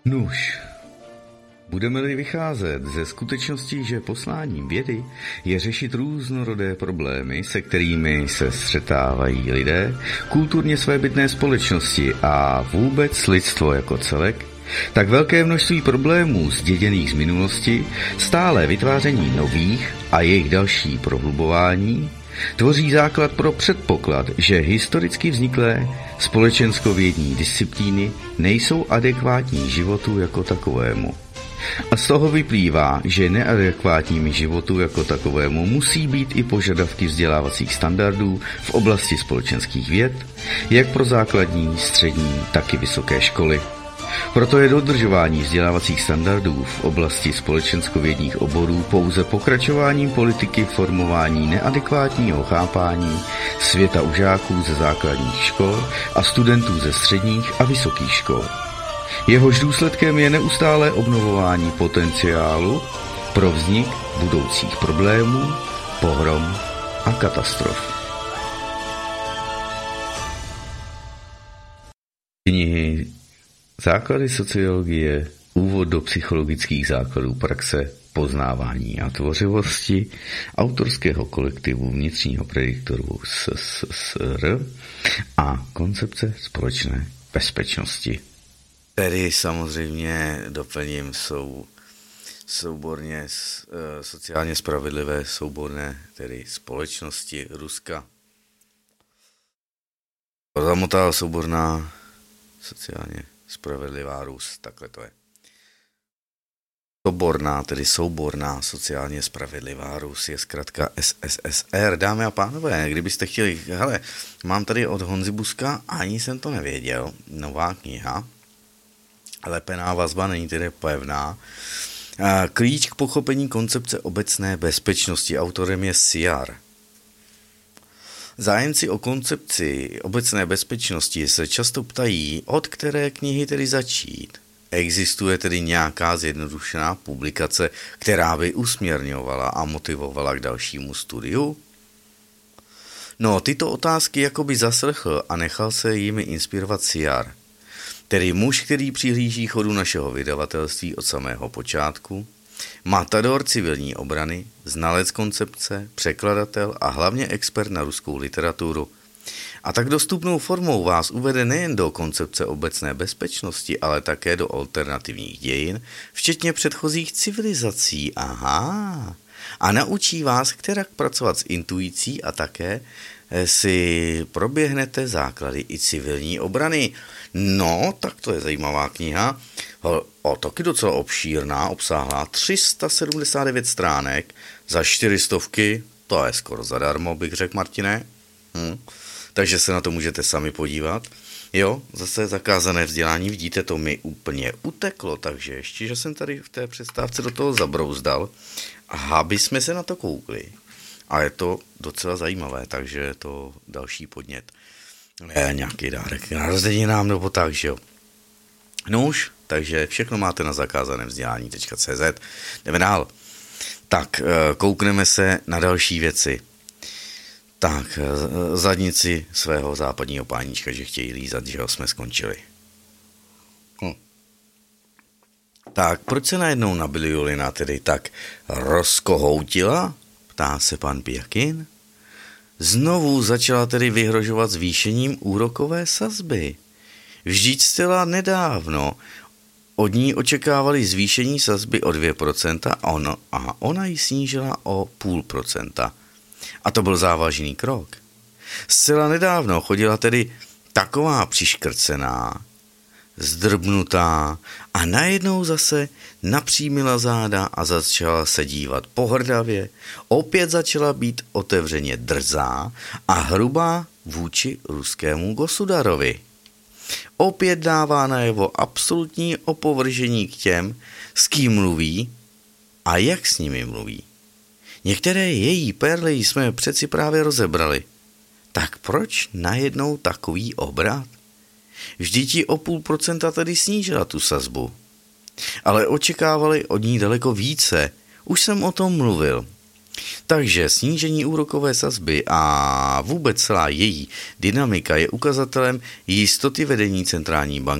Nuž, budeme-li vycházet ze skutečnosti, že posláním vědy je řešit různorodé problémy, se kterými se střetávají lidé, kulturně svébytné společnosti a vůbec lidstvo jako celek, tak velké množství problémů zděděných z minulosti, stále vytváření nových a jejich další prohlubování, tvoří základ pro předpoklad, že historicky vzniklé společenskovědní disciplíny nejsou adekvátní životu jako takovému. A z toho vyplývá, že neadekvátními životu jako takovému musí být i požadavky vzdělávacích standardů v oblasti společenských věd, jak pro základní, střední, tak i vysoké školy. Proto je dodržování vzdělávacích standardů v oblasti společenskovědních oborů pouze pokračováním politiky formování neadekvátního chápání světa u žáků ze základních škol a studentů ze středních a vysokých škol. Jehož důsledkem je neustálé obnovování potenciálu pro vznik budoucích problémů, pohrom a katastrof. Knihy Základy sociologie, úvod do psychologických základů praxe, poznávání a tvořivosti autorského kolektivu vnitřního prediktoru SSR a koncepce společné bezpečnosti. Tedy samozřejmě doplním souborně sociálně spravedlivé souborné, tedy společnosti Ruska. Zamotala souborná sociálně spravedlivá Rus, takhle to je. Souborná sociálně spravedlivá Rus je zkrátka SSSR. Dámy a pánové, kdybyste chtěli, hele, mám tady od Honzy Buska, ani jsem to nevěděl, nová kniha, lepená vazba, není tedy pevná. Klíč k pochopení koncepce obecné bezpečnosti, autorem je Siar. Zájemci o koncepci obecné bezpečnosti se často ptají, od které knihy tedy začít. Existuje tedy nějaká zjednodušená publikace, která by usměrňovala a motivovala k dalšímu studiu? No, tyto otázky jakoby zaslechl a nechal se jimi inspirovat Siar, tedy muž, který přihlíží chodu našeho vydavatelství od samého počátku, matador civilní obrany, znalec koncepce, překladatel a hlavně expert na ruskou literaturu. A tak dostupnou formou vás uvede nejen do koncepce obecné bezpečnosti, ale také do alternativních dějin, včetně předchozích civilizací. Aha. A naučí vás, kterak pracovat s intuicí a také si proběhnete základy i civilní obrany. No, tak to je zajímavá kniha. Taky docela obšírná, obsáhlá 379 stránek za 400, to je skoro zadarmo, bych řekl, Martine. Takže se na to můžete sami podívat. Jo, zase zakázané vzdělání, vidíte, to mi úplně uteklo, takže ještě, že jsem tady v té přestávce do toho zabrouzdal, aby jsme se na to koukli. A je to docela zajímavé, takže je to další podnět. Nějaký dárek k narozeninám nebo tak, že jo. No už, takže všechno máte na zakázaném vzdělání.cz. Jdeme dál. Tak, koukneme se na další věci. Tak, zadnici svého západního páníčka, že chtějí lízat, že ho jsme skončili. Tak, proč se najednou nabili Julina tedy tak rozkohoutila? Ptá se pan Pěkin. Znovu začala tedy vyhrožovat zvýšením úrokové sazby. Vždyť zcela nedávno od ní očekávali zvýšení sazby o 2% a ona ji snížila o 0,5%. A to byl závažný krok. Zcela nedávno chodila tedy taková přiškrcená, zdrbnutá a najednou zase napřímila záda a začala se dívat pohrdavě, opět začala být otevřeně drzá a hrubá vůči ruskému gosudarovi. Opět dává najevo absolutní opovržení k těm, s kým mluví a jak s nimi mluví. Některé její perly jsme přeci právě rozebrali. Tak proč najednou takový obrat? Vždyť ji o 0,5% tedy snížila tu sazbu. Ale očekávali od ní daleko více. Už jsem o tom mluvil. Takže snížení úrokové sazby a vůbec celá její dynamika je ukazatelem jistoty vedení centrální banky